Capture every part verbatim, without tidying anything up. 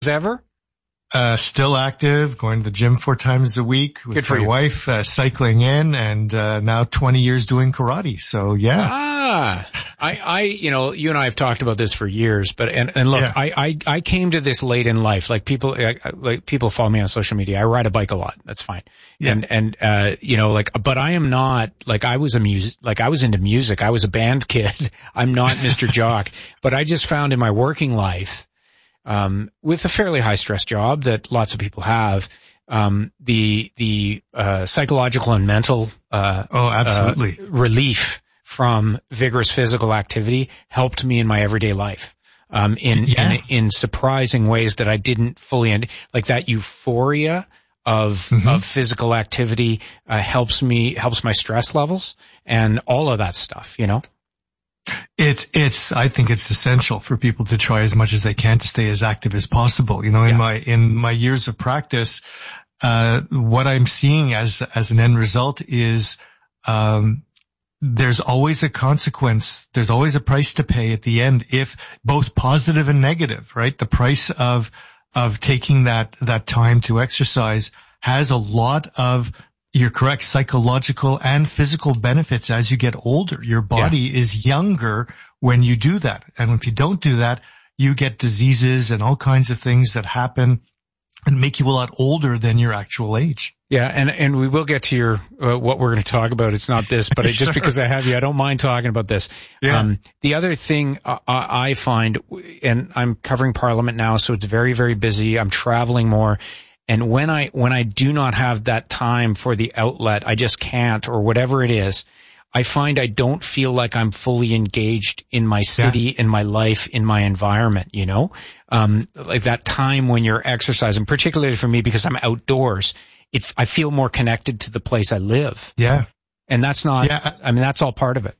ever? Uh, still active, going to the gym four times a week with Good for my you. wife, uh, cycling in, and, uh, now twenty years doing karate. So yeah. Ah, I, I, you know, you and I have talked about this for years, but, and, and look, Yeah. I, I, I came to this late in life. Like people, like people follow me on social media. I ride a bike a lot. That's fine. Yeah. And, and, uh, you know, like, but I am not, like I was a music, like I was into music. I was a band kid. I'm not Mister Jock, but I just found in my working life, um, with a fairly high stress job that lots of people have, um, the, the, uh, psychological and mental, uh, Oh, absolutely. uh, relief from vigorous physical activity helped me in my everyday life. Um, in, Yeah. in, in surprising ways that I didn't fully, end, like that euphoria of, Mm-hmm. of physical activity, uh, helps me, helps my stress levels and all of that stuff, you know? It's, it's, I think it's essential for people to try as much as they can to stay as active as possible. You know, in Yeah. my, in my years of practice, uh, what I'm seeing as, as an end result is, um, there's always a consequence. There's always a price to pay at the end, if both positive and negative, right? The price of, of taking that, that time to exercise has a lot of, you're correct, psychological and physical benefits as you get older. Your body Yeah. is younger when you do that. And if you don't do that, you get diseases and all kinds of things that happen and make you a lot older than your actual age. Yeah, and and we will get to your uh, what we're going to talk about. It's not this, but it, just because I have you, I don't mind talking about this. Yeah. Um, the other thing uh, I find, and I'm covering Parliament now, so it's very, very busy. I'm traveling more. And when I, when I do not have that time for the outlet, I just can't, or whatever it is, I find I don't feel like I'm fully engaged in my city, yeah. in my life, in my environment, you know? Um, like that time when you're exercising, particularly for me because I'm outdoors, it, I feel more connected to the place I live. Yeah. And that's not, yeah. I mean, that's all part of it.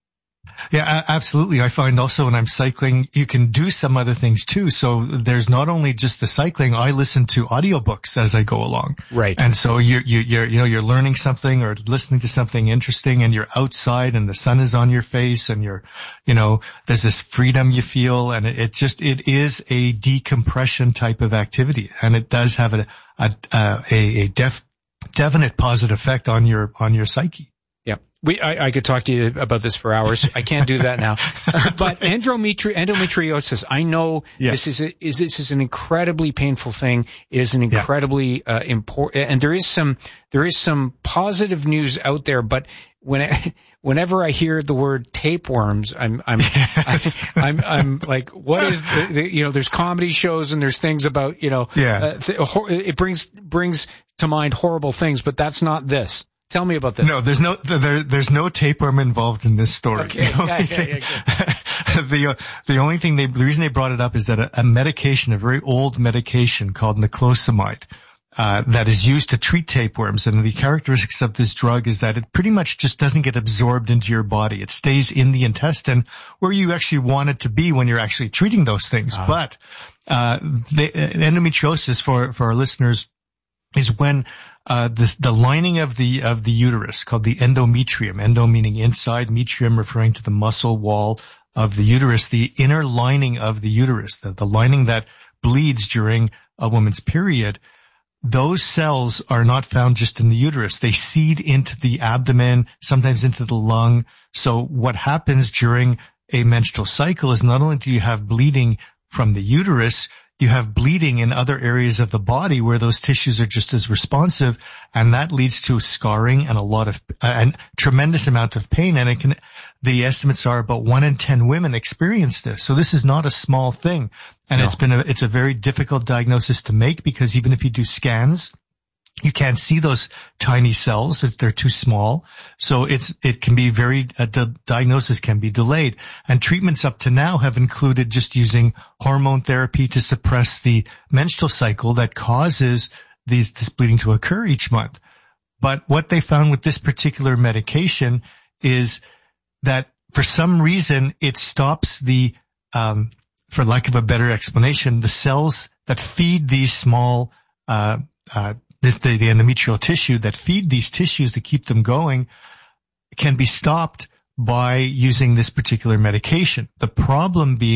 Yeah, absolutely. I find also when I'm cycling, you can do some other things too. So there's not only just the cycling. I listen to audiobooks as I go along. Right. And so you're, you, you're, you know, you're learning something or listening to something interesting and you're outside and the sun is on your face and you're, you know, there's this freedom you feel and it, it just, it is a decompression type of activity and it does have a, a, a, a def, definite positive effect on your, on your psyche. Yeah. We, I, I could talk to you about this for hours. I can't do that now. But endometri- endometriosis, I know yeah. this is, a, is, this is an incredibly painful thing. It is an incredibly, yeah. uh, important, and there is some, there is some positive news out there, but when, I, whenever I hear the word tapeworms, I'm, I'm, yes. I'm, I'm, I'm like, what is the, the, you know, there's comedy shows and there's things about, you know, yeah. uh, th- it brings, brings to mind horrible things, but that's not this. Tell me about this. No, there's no there, there's no tapeworm involved in this story. Okay. The yeah, yeah, yeah, the the only thing they the reason they brought it up is that a, a medication, a very old medication called niclosamide, uh, that is used to treat tapeworms, and the characteristics of this drug is that it pretty much just doesn't get absorbed into your body. It stays in the intestine where you actually want it to be when you're actually treating those things. Uh-huh. But uh the endometriosis for for our listeners is when Uh, the, the lining of the, of the uterus called the endometrium, endo meaning inside, metrium referring to the muscle wall of the uterus, the inner lining of the uterus, the, the lining that bleeds during a woman's period. Those cells are not found just in the uterus. They seed into the abdomen, sometimes into the lung. So what happens during a menstrual cycle is not only do you have bleeding from the uterus, you have bleeding in other areas of the body where those tissues are just as responsive, and that leads to scarring and a lot of, a tremendous amount of pain. And it can, the estimates are about one in ten women experience this. So this is not a small thing. And no. it's been a, it's a very difficult diagnosis to make because even if you do scans, you can't see those tiny cells. They're too small. So it's, it can be very, uh, the diagnosis can be delayed. And treatments up to now have included just using hormone therapy to suppress the menstrual cycle that causes these, this bleeding to occur each month. But what they found with this particular medication is that for some reason it stops the, um, for lack of a better explanation, the cells that feed these small, uh, uh, This, the, the endometrial tissue that feed these tissues to keep them going can be stopped by using this particular medication. The problem being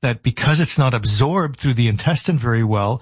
that because it's not absorbed through the intestine very well,